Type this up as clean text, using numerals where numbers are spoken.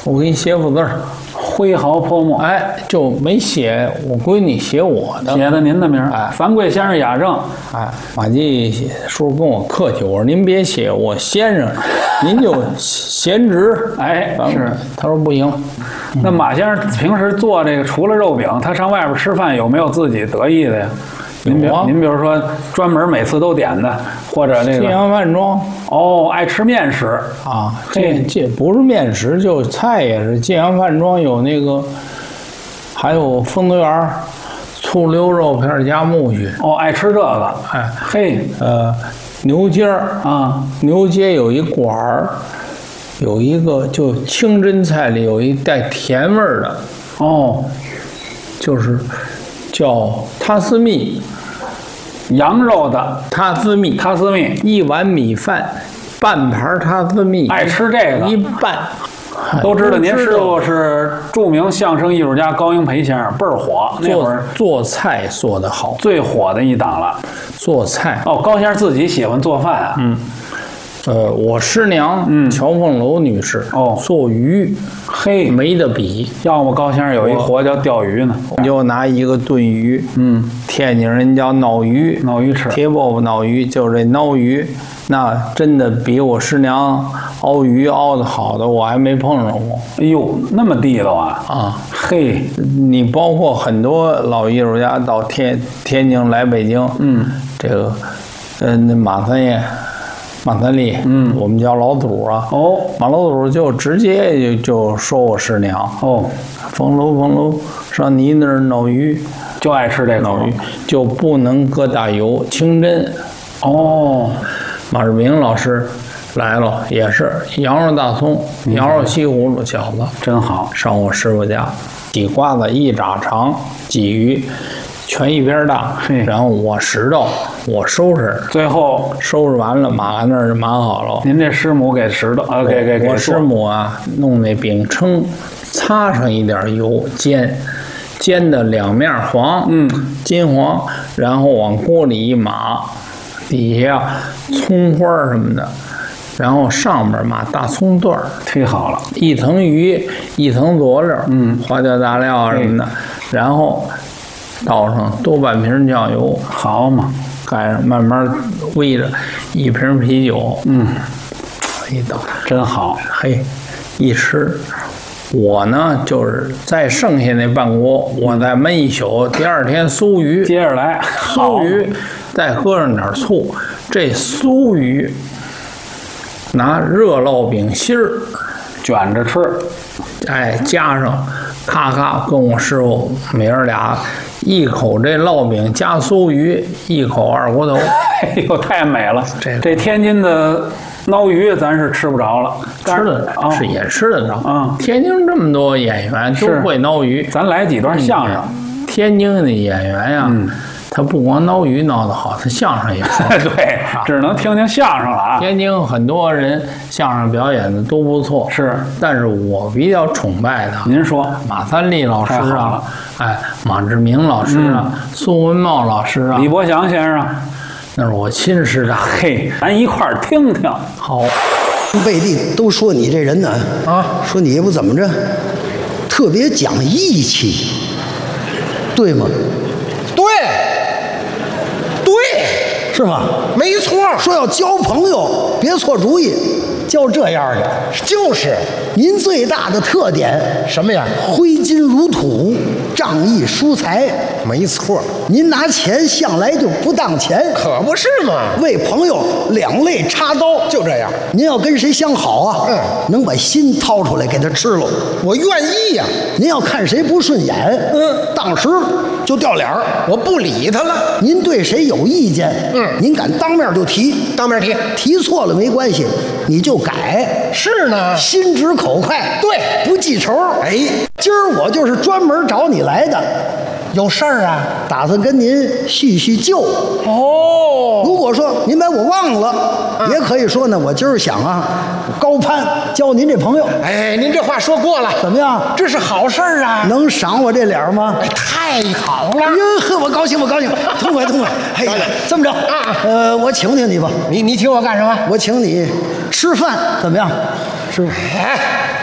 我给你写幅字儿， 挥毫泼墨， 哎，就没写我闺女，写我的， 写的您的名儿。 哎樊贵先生雅正， 哎，马季叔跟我客气，我说您别写我先生，您就闲职。 哎，是。 他说不行。 那马先生平时做这个，除了肉饼，他上外边吃饭有没有自己得意的呀？您比如说专门每次都点的，或者这个晋阳饭庄哦，爱吃面食啊，这不是面食，就菜也是晋阳饭庄有那个，还有丰德园醋溜肉片加苜蓿哦，爱吃这个， 哎嘿， 牛街儿啊， 牛街有一馆儿，有一个就清真菜里有一带甜味儿的哦， 就是叫塔斯密。 羊肉的塔斯密， 塔斯密， 一碗米饭，半盘塔斯密， 爱吃这个一半。 都知道您师傅是著名相声艺术家高英培先生，倍儿火。那会儿做菜做得好， 最火的一档了。 做菜哦，高先生自己喜欢做饭啊。 我师娘乔凤楼女士做鱼， 嘿， 没得比。 要么高先生有一活叫钓鱼呢， 你就拿一个炖鱼，天津人叫孬鱼， 孬鱼吃， 铁饽饽孬鱼，就是这孬鱼，那真的比我师娘熬鱼熬的好的，我还没碰上过。 哎呦，那么地道啊！ 啊， 嘿， 你包括很多老艺术家到天津来北京，这个，那马三立，我们叫老祖啊。哦，马老祖就直接就说我师娘。哦，冯楼上你那儿闹鱼， 就爱吃这闹鱼，就不能搁大油，清真。 哦， 马志明老师来了，也是羊肉大葱、羊肉西葫芦饺子， 真好。上我师傅家，几瓜子一拃长，鲫鱼。全一边大，然后我拾到，我收拾， 最后收拾完了，码那儿码好了。 您这师母给拾到啊，给我师母啊，弄那饼铛，擦上一点油，煎的两面黄，金黄，然后往锅里一码，底下葱花什么的，然后上面码大葱段儿， 忒好了， 一层鱼，一层佐料，花椒大料啊什么的，然后。倒上多半瓶酱油， 好嘛， 盖上慢慢煨着，一瓶啤酒，一倒真好。 嘿，一吃，我呢就是再剩下那半锅，我再焖一宿，第二天酥鱼接着来， 酥鱼再喝上点醋，这酥鱼拿热烙饼芯儿卷着吃， 哎，加上咔咔跟我师傅妹儿俩。一口这烙饼加酥鱼，一口二锅头， 哎呦，太美了！这天津的孬鱼咱是吃不着了， 吃的是也吃得着啊。 天津这么多演员都会孬鱼， 咱来几段相声。 天津的演员呀，他不光孬鱼闹得好，他相声也好。 对，只能听听相声了啊。 天津很多人相声表演的都不错， 是， 但是我比较崇拜的， 您说马三立老师啊，哎，马志明老师啊，苏文茂老师啊， 李伯祥先生， 那是我亲师大。 嘿，咱一块儿听听。 好， 背地都说你这人呢，说你不怎么着，特别讲义气，对吗？ 对， 是吗？ 没错。 说要交朋友，别错主意，交这样的。 就是您最大的特点什么呀？ 挥金如土，仗义疏财。 没错。 您拿钱向来就不当钱， 可不是嘛。 为朋友两肋插刀， 就这样。 您要跟谁相好啊？能把心掏出来给他吃了， 我愿意呀。 您要看谁不顺眼，当时就掉脸儿， 我不理他了。 您对谁有意见，您敢当面就提， 当面提， 提错了没关系，你就改。 是呢， 心直口快， 对， 不记仇。 哎， 今儿我就是专门找你来的， 有事儿啊， 打算跟您叙叙旧。 哦， 如果说您把我忘了，也可以说呢，我今儿想啊，高攀交您这朋友。 哎，您这话说过了， 怎么样？ 这是好事儿啊， 能赏我这脸吗？ 哎，太好了！ 哟呵，我高兴，我高兴，痛快痛快！哎呀，这么着啊，我请你吧。 你请我干什么？ 我请你吃饭，怎么样？是不是？ 哎。